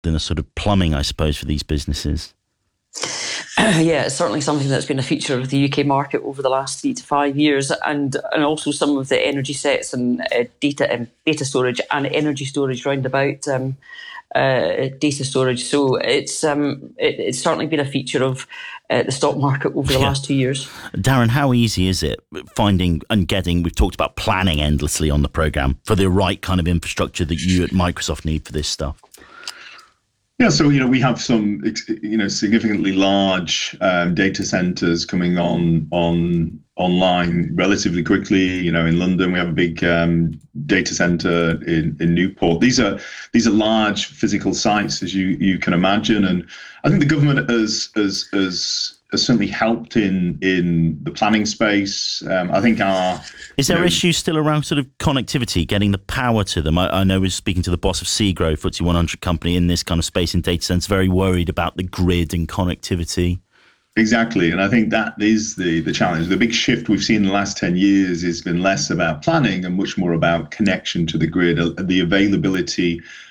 than a sort of plumbing, I suppose, for these businesses. Yeah, it's certainly something that's been a feature of the UK market over the last 3 to 5 years, and also some of the energy sets and data storage and energy storage round about data storage. So it's certainly been a feature of the stock market over the last 2 years. Darren, how easy is it finding and getting, we've talked about planning endlessly on the programme, for the right kind of infrastructure that you at Microsoft need for this stuff? Yeah, so we have some significantly large data centers coming online relatively quickly. In London we have a big data center in Newport. These are large physical sites, as you can imagine, and I think the government has certainly helped in the planning space. I think is there issues still around sort of connectivity, getting the power to them? I know we're speaking to the boss of Seagrow, FTSE 100 company in this kind of space in data centers, very worried about the grid and connectivity. Exactly, and I think that is the challenge. The big shift we've seen in the last 10 years has been less about planning and much more about connection to the grid, the availability